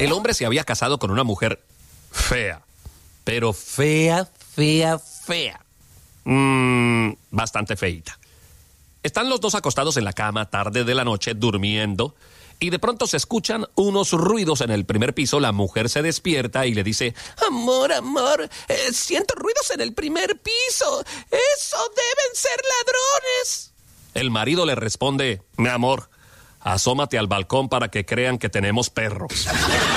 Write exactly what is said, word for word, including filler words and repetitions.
El hombre se había casado con una mujer fea, pero fea, fea, fea. Mmm, bastante feíta. Están los dos acostados en la cama tarde de la noche durmiendo y de pronto se escuchan unos ruidos en el primer piso. La mujer se despierta y le dice: amor, amor, eh, siento ruidos en el primer piso. Eso deben ser ladrones. El marido le responde: mi amor, asómate al balcón para que crean que tenemos perros.